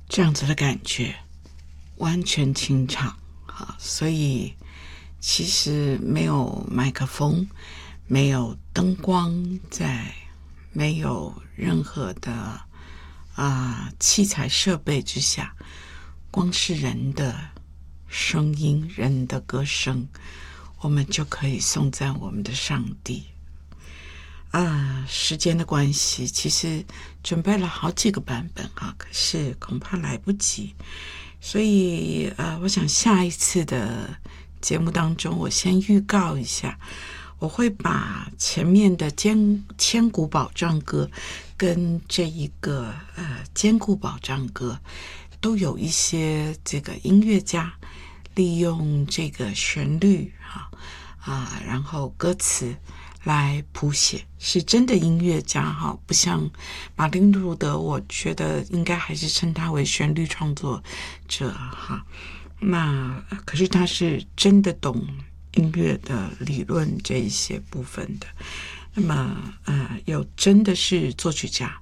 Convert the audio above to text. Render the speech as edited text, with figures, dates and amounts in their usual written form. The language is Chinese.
这样子的感觉，完全清唱啊！所以其实没有麦克风，没有灯光在，没有任何的器材设备之下，光是人的声音，人的歌声，我们就可以颂赞我们的上帝。时间的关系，其实准备了好几个版本可是恐怕来不及，所以我想下一次的节目当中，我先预告一下，我会把前面的千古保障歌跟这一个坚固保障歌，都有一些这个音乐家利用这个旋律然后歌词来谱写，是真的音乐家不像马丁路德，我觉得应该还是称他为旋律创作者那可是他是真的懂音乐的理论这一些部分的。那么有真的是作曲家